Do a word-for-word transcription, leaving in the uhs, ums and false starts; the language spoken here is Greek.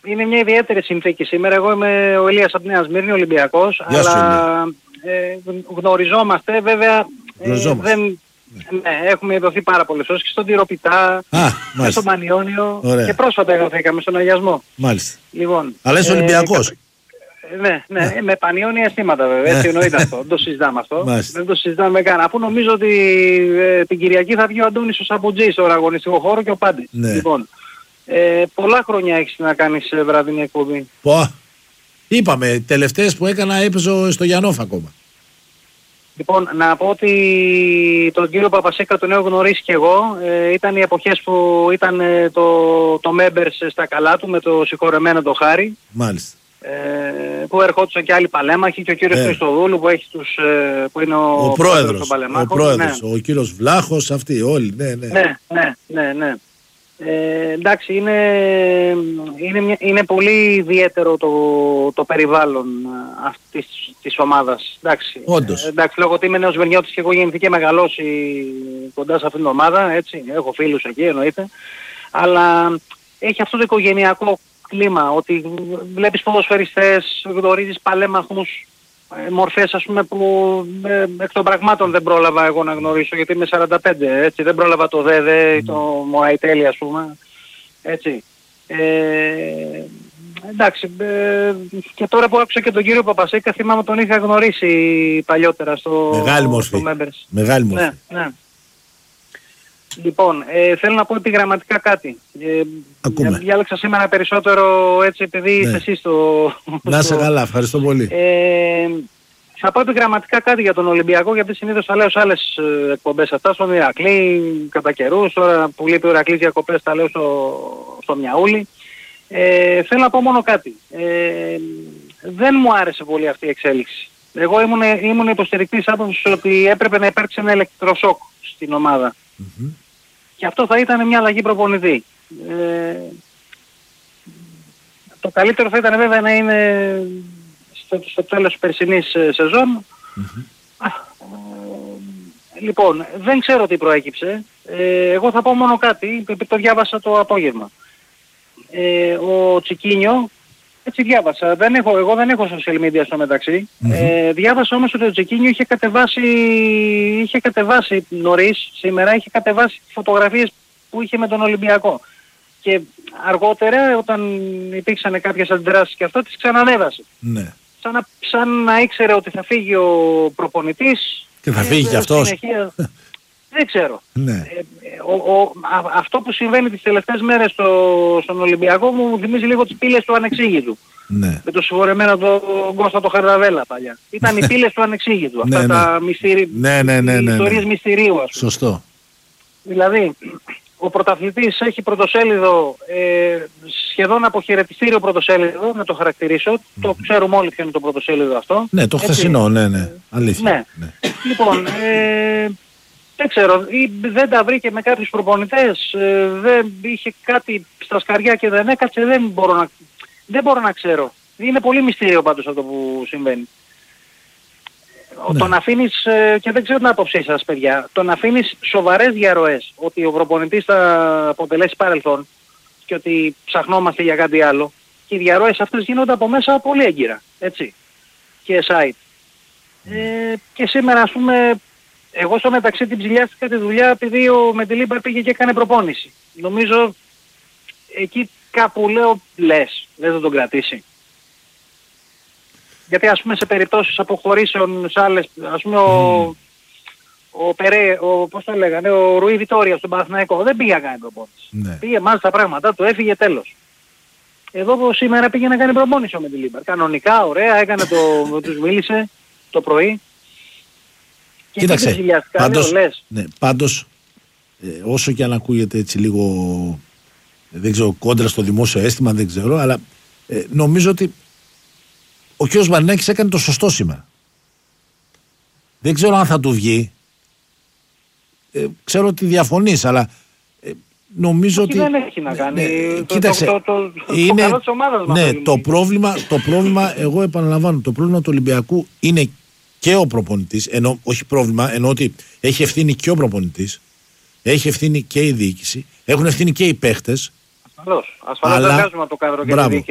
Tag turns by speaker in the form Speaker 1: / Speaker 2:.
Speaker 1: είναι μια ιδιαίτερη συνθήκη σήμερα. Εγώ είμαι ο Ηλίας από Νέα Σμύρνη, Ολυμπιακός, αλλά ε, γνωριζόμαστε βέβαια. Ε, δεν, ναι, έχουμε δοθεί πάρα πολλές ώρες και στον Τυροπιτά και στον Πανιόνιο. Ωραία. Και πρόσφατα εγωθήκαμε στον Αγιασμό.
Speaker 2: Μάλιστα.
Speaker 1: Λοιπόν,
Speaker 2: αλλά είσαι Ολυμπιακός.
Speaker 1: Ε, ναι, ναι, με πανιόνια αισθήματα βέβαια, έτσι εννοείται αυτό, δεν το συζητάμε αυτό, Μάλιστα. δεν το συζητάμε καν, αφού νομίζω ότι ε, την Κυριακή θα βγει ο Αντώνης ο Σαπουτζής στο αγωνιστικό χώρο και ο Πάντης.
Speaker 2: Ναι.
Speaker 1: Λοιπόν, ε, πολλά χρόνια έχεις να κάνεις ε, βραδινή εκπομπή.
Speaker 2: Πω, είπαμε, τελευταίες που έκανα έπαιζω στο Γιαννόφ ακόμα.
Speaker 1: Λοιπόν, να πω ότι τον κύριο Παπασέκα τον έχω γνωρίσει και εγώ, ε, ήταν οι εποχές που ήταν ε, το, το Members στα καλά του με το συγχωρεμένο το Χάρη.
Speaker 2: Μάλιστα.
Speaker 1: Ε, που ερχόντουσαν και άλλοι παλέμαχοι και ο κύριος
Speaker 2: ε.
Speaker 1: Χριστοδούλου που, έχει τους, ε, που είναι ο,
Speaker 2: ο πρόεδρος των
Speaker 1: παλεμάχων.
Speaker 2: Ο πρόεδρος, ναι. Ο κύριος Βλάχος, αυτοί όλοι, ναι, ναι.
Speaker 1: Ναι, ναι, ναι, ναι. Ε, εντάξει, είναι, είναι, μια, είναι πολύ ιδιαίτερο το, το περιβάλλον αυτής της ομάδας. Εντάξει,
Speaker 2: όντως.
Speaker 1: Ε, εντάξει, λόγω ότι είμαι νέος Βερνιώτης και εγώ γεννηθεί και μεγαλώσει κοντά σε αυτήν την ομάδα, έτσι, έχω φίλους εκεί εννοείται, αλλά έχει αυτό το οικογενειακό κλίμα, ότι βλέπεις ποδοσφαιριστές, γνωρίζεις παλέμαχους, ε, μορφές ας πούμε που ε, εκ των πραγμάτων δεν πρόλαβα εγώ να γνωρίσω, γιατί είμαι σαράντα πέντε, έτσι, δεν πρόλαβα το ΔΕΔΕ ή το Μωαϊτέλη ας πούμε, έτσι. Ε, εντάξει, ε, και τώρα που άκουσα και τον κύριο Παπασέκα, θυμάμαι τον είχα γνωρίσει παλιότερα στο,
Speaker 2: Μεγάλη μορφή.
Speaker 1: στο Members.
Speaker 2: Μεγάλη μορφή.
Speaker 1: Ναι, ναι. Λοιπόν, ε, θέλω να πω επιγραμματικά κάτι. Ε, διάλεξα σήμερα περισσότερο έτσι επειδή
Speaker 2: ναι.
Speaker 1: είσαι εσύ στο...
Speaker 2: Να είσαι καλά, ευχαριστώ πολύ.
Speaker 1: Ε, θα πω επιγραμματικά κάτι για τον Ολυμπιακό, γιατί συνήθως θα λέω σε άλλες ε, εκπομπές αυτά, στον Ηρακλή, κατά καιρούς, τώρα που λείπει ο Ηρακλής διακοπές τα λέω στο, στο Μιαούλι. Ε, θέλω να πω μόνο κάτι. Ε, δεν μου άρεσε πολύ αυτή η εξέλιξη. Εγώ ήμουν, ήμουν υποστηρικτής άποψης ότι έπρεπε να υπάρξει ένα ηλεκτροσόκ στην ομάδα.
Speaker 2: Mm-hmm.
Speaker 1: Και αυτό θα ήταν μια αλλαγή προπονητή. Ε, το καλύτερο θα ήταν βέβαια να είναι στο, στο τέλος της περσινής σεζόν. Mm-hmm. Α, ε, λοιπόν, δεν ξέρω τι προέκυψε. Ε, εγώ θα πω μόνο κάτι, το διάβασα το απόγευμα. Ε, ο Τσικίνιο, έτσι διάβασα, δεν έχω, εγώ δεν έχω social media στο μεταξύ. Mm-hmm. Ε, διάβασα όμως ότι ο Τσικίνιο είχε κατεβάσει, είχε κατεβάσει νωρίς σήμερα, είχε κατεβάσει φωτογραφίες που είχε με τον Ολυμπιακό. Και αργότερα όταν υπήρξαν κάποιες αντιδράσεις και αυτό τις ξανανέβασε.
Speaker 2: Ναι. Σαν
Speaker 1: να, σαν να ήξερε ότι θα φύγει ο προπονητής.
Speaker 2: Και θα φύγει και αυτός.
Speaker 1: Συνεχεία, δεν ξέρω.
Speaker 2: Ναι.
Speaker 1: Ε, ο, ο, α, αυτό που συμβαίνει τις τελευταίες μέρες στο, στον Ολυμπιακό μου θυμίζει λίγο τις πύλες του ανεξήγητου.
Speaker 2: Ναι.
Speaker 1: Με το συγχωρεμένο τον Κώστα το Χαρδαβέλα παλιά. Ήταν οι πύλες του ανεξήγητου. Αυτά
Speaker 2: ναι,
Speaker 1: τα
Speaker 2: ναι.
Speaker 1: μυστηρι...
Speaker 2: ναι, ναι, ναι, ναι, ναι.
Speaker 1: ιστορίες μυστηρίου ας πούμε.
Speaker 2: Σωστό.
Speaker 1: Δηλαδή, ο πρωταθλητής έχει πρωτοσέλιδο, ε, σχεδόν αποχαιρετιστήριο πρωτοσέλιδο, να το χαρακτηρίσω. Mm-hmm. Το ξέρουμε όλοι ποιο είναι το πρωτοσέλιδο αυτό.
Speaker 2: Ναι, το χθεσινό, ναι, ναι. Αλήθεια.
Speaker 1: Ναι.
Speaker 2: ναι.
Speaker 1: Λοιπόν, ε, δεν ξέρω, ή δεν τα βρήκε με κάποιους προπονητές, ε, δεν είχε κάτι στα σκαριά και δεν έκατσε, δεν μπορώ να, δεν μπορώ να ξέρω. Είναι πολύ μυστήριο πάντως αυτό που συμβαίνει. Ναι. Το να αφήνεις, ε, και δεν ξέρω την άποψή σας παιδιά, το να αφήνεις σοβαρές διαρροές ότι ο προπονητής θα αποτελέσει παρελθόν και ότι ψαχνόμαστε για κάτι άλλο, και οι διαρροές αυτές γίνονται από μέσα πολύ έγκυρα, έτσι, και site. Ε, και σήμερα ας πούμε, εγώ στο μεταξύ την ψηλιάστηκα τη δουλειά επειδή ο Μεντιλίμπαρ πήγε και έκανε προπόνηση. Νομίζω εκεί κάπου λέω λες, δεν θα τον κρατήσει. Γιατί ας πούμε σε περιπτώσεις αποχωρήσεων σε άλλες, ας πούμε ο, mm. ο Περέ, ο, πώς το λέγανε, ο Ρουί Βιτόρια στον Παναθηναϊκό δεν πήγε να κάνει προπόνηση. Ναι. Πήγε μάλιστα πράγματα, του έφυγε τέλος. Εδώ σήμερα πήγε να κάνει προπόνηση ο Μεντιλίμπαρ. Κανονικά, ωραία, έκανε το, τους μίλησε το πρωί. Και
Speaker 2: κοίταξε, πάντως, ναι, πάντως ε, όσο και αν ακούγεται έτσι λίγο, δεν ξέρω, κόντρα στο δημόσιο αίσθημα, δεν ξέρω, αλλά ε, νομίζω ότι ο κ. Μαρινάκης έκανε το σωστό σήμερα. Δεν ξέρω αν θα του βγει. Ε, ξέρω ότι διαφωνείς, αλλά ε, νομίζω ότι...
Speaker 1: δεν έχει να κάνει.
Speaker 2: Ναι,
Speaker 1: το,
Speaker 2: κοίταξε,
Speaker 1: το, το, το,
Speaker 2: είναι,
Speaker 1: το καλό της ομάδας μας.
Speaker 2: Ναι, το πρόβλημα, το πρόβλημα, εγώ επαναλαμβάνω, το πρόβλημα του Ολυμπιακού είναι και ο προπονητής, ενώ, όχι πρόβλημα, ενώ ότι έχει ευθύνη και ο προπονητής, έχει ευθύνη και η διοίκηση, έχουν ευθύνη και οι παίχτες.
Speaker 1: Ασφαλώς, ασφαλώς δεν βγάζουμε από το κάδρο και τη διοίκηση.